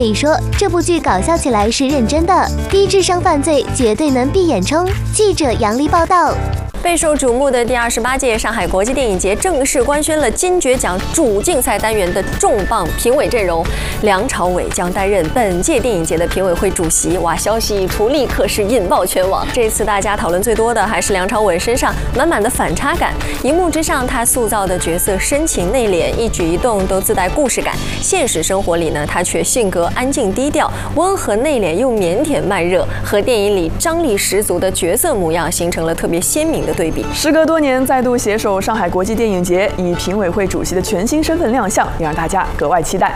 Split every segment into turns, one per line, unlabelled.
可以说，这部剧搞笑起来是认真的，低智商犯罪绝对能闭眼冲。记者杨丽报道。
备受瞩目的第28届上海国际电影节正式官宣了金爵奖主竞赛单元的重磅评委阵容，梁朝伟将担任本届电影节的评委会主席。哇，消息一出，立刻是引爆全网。这次大家讨论最多的还是梁朝伟身上满满的反差感。荧幕之上，他塑造的角色深情内敛，一举一动都自带故事感；现实生活里呢，他却性格安静低调，温和内敛又腼腆慢热，和电影里张力十足的角色模样形成了特别鲜明的对比。
时隔多年，再度携手上海国际电影节，以评委会主席的全新身份亮相，也让大家格外期待。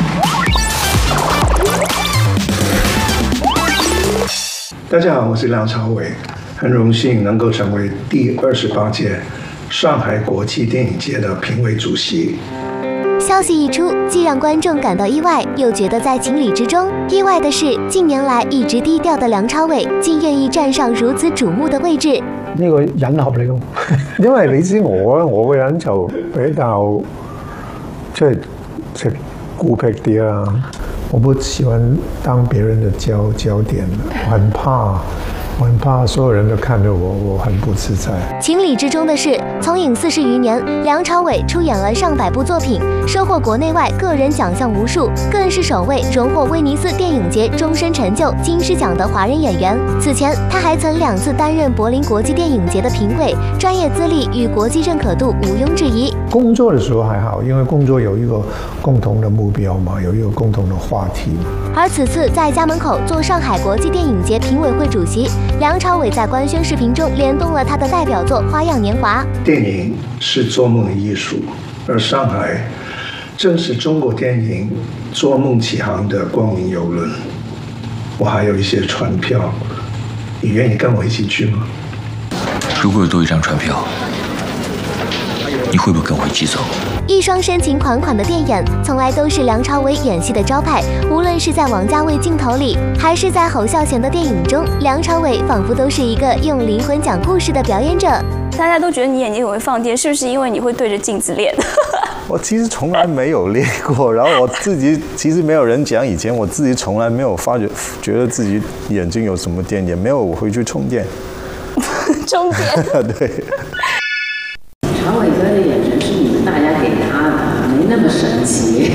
大家好，我是梁朝伟，很荣幸能够成为第28届上海国际电影节的评委主席。
消息一出，既让观众感到意外，又觉得在情理之中。意外的是，近年來一直低調的梁朝偉，竟願意站上如此矚目的位置。
呢個隱合嚟㗎，因為你知我個人就比較即係孤僻啲啦，我不喜歡當別人的焦點，我很怕所有人都看着我很不自在。
情理之中的是，從影40餘年，梁朝偉出演了上百部作品，收穫國內外個人獎項無數，更是首位榮獲威尼斯電影節終身成就金獅獎的華人演員。此前，他還曾2次擔任柏林國際電影節的評委，專業資歷與國際認可度毋庸置疑。
工作的時候還好，因為工作有一個共同的目標嘛，有一個共同的話題。
而此次在家門口做上海國際電影節評委會主席，梁朝偉在官宣視頻中聯動了他的代表作《花樣年華》。
電影是做夢的藝術，而上海正是中國電影做夢起航的光明郵輪。我還有一些船票，你願意跟我一起去嗎？
如果有多一張船票，你會不會跟我一起走？
一雙深情款款的電影，從來都是梁朝偉演戲的招牌。無論是在王家衛鏡頭裡，還是在侯孝賢的電影中，梁朝偉仿佛都是一個用靈魂講故事的表演者。
大家都覺得你眼睛很會放電，是不是因為你會對着鏡子練？
我其實從來沒有練過，然後我自己其實沒有人講，以前我自己從來沒有覺得自己眼睛有什麼電，也沒有我回去充電。
充電？
對。
朝偉哥的眼神是你們大家給他的，沒那麼神奇。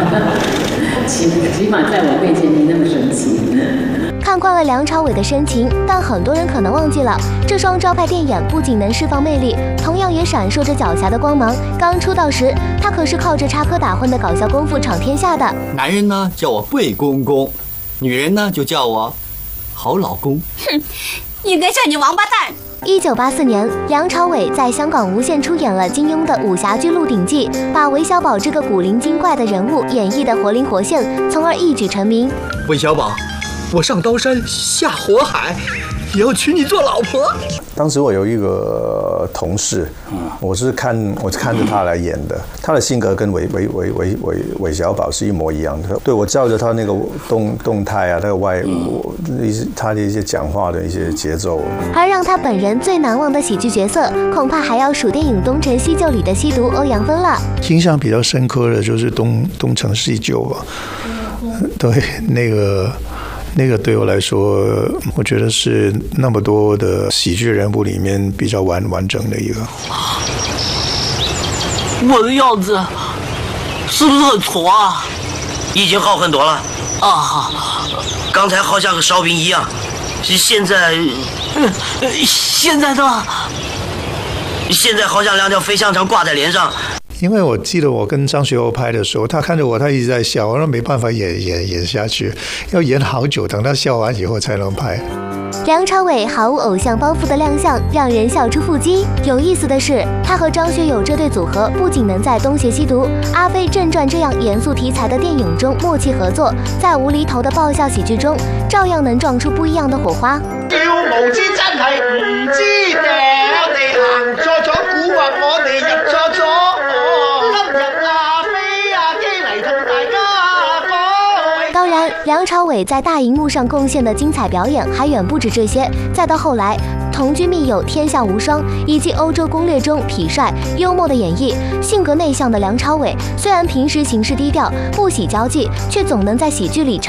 起碼在我面前沒那麼神奇。
看慣了梁朝偉的深情，但很多人可能忘記了，這雙招牌電眼不僅能釋放魅力，同樣也閃爍着狡黠的光芒。剛出道時，他可是靠着插科打諢的搞笑功夫闖天下的。
男人呢叫我貴公公，女人呢就叫我好老公。
哼，應該叫你王八蛋。
1984年，梁朝偉在香港無線出演了金庸的武俠劇《鹿鼎記》，把韋小寶這個古靈精怪的人物演繹得活靈活現，從而一舉成名。
韋小寶，我上刀山下火海，也要娶你做老婆。
當時我有一個同事，我看着他來演的，他的性格跟韋小寶是一模一樣的。對，我照着他那個動態啊，他的一些講話的一些節奏。
而讓他本人最難忘的喜劇角色，恐怕還要數電影《東成西就》裡的吸毒歐陽鋒了。
印象比較深刻的就是東成西就吧，對，那個對我來說，我覺得是那麼多的喜劇人物裡面比較完整的一個。
我的樣子是不是很挫啊？
已經好很多了
啊！
剛才好像個燒餅一樣，現在
呢？
現在好像兩條肥香腸掛在臉上。
因為我記得我跟張學友拍的時候，他看着我，他一直在笑，我說沒辦法演下去，要演好久，等他笑完以後才能拍。
梁朝偉毫無偶像包袱的亮相，讓人笑出腹肌。有意思的是，他和張學友這對組合不僅能在《東邪西毒》《阿飛正傳》這樣嚴肅題材的電影中默契合作，在無厘頭的爆笑喜劇中，照樣能撞出不一樣的火花。
要無知真係唔知嘅，我哋行錯咗，蠱惑我哋入錯咗。今日阿飛阿基嚟同大家講。
當然， 梁朝伟在大荧幕上贡献的精彩表演还远不止这些。再到后来，同居密友、天下无双，以及欧洲攻略中痞帅幽默的演绎，性格内向的梁朝伟虽然平时行事低调，不喜交际，却总能在喜剧里